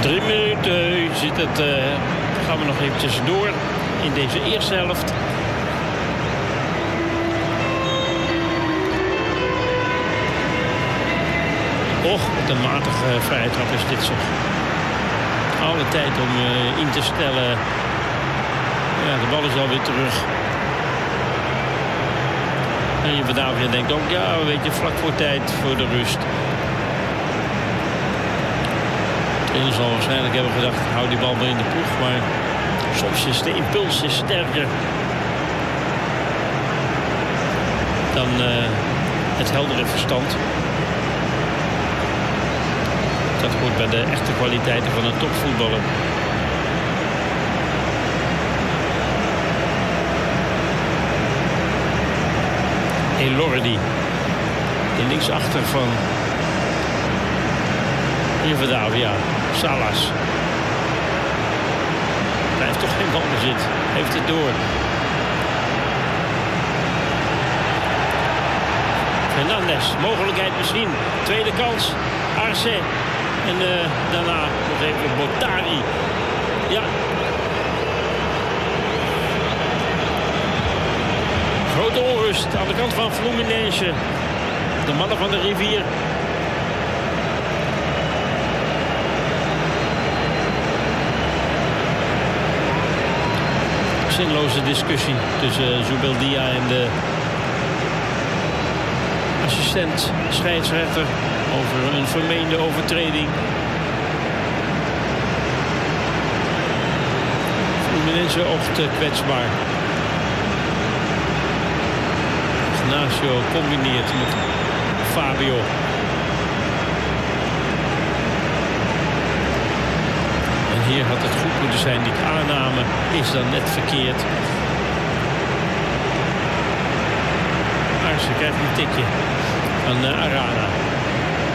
3 minuten zit het, gaan we nog eventjes door in deze eerste helft. Och, wat een matige vrije trap is dit zeg. Alle tijd om in te stellen. Ja, de bal is alweer terug. En je Batavia denkt ook, ja, weet je, vlak voor tijd voor de rust. En zal waarschijnlijk hebben gedacht, hou die bal maar in de ploeg. Maar soms is de impuls sterker dan het heldere verstand. Dat hoort bij de echte kwaliteiten van een topvoetballer. Elordi, de linksachter van Rivadavia, Salas. Blijft toch geen balbezit, heeft het door. Fernandes, mogelijkheid misschien, tweede kans, Arce. En daarna nog even Botari. Ja. Grote onrust aan de kant van Fluminense. De mannen van de rivier. Zinloze discussie tussen Zubeldia en de assistent scheidsrechter over een vermeende overtreding. Fluminense oogt kwetsbaar. Ignacio combineert met Fabio. En hier had het goed moeten zijn. Die aanname is dan net verkeerd. Maar ze krijgt een tikje van Arana.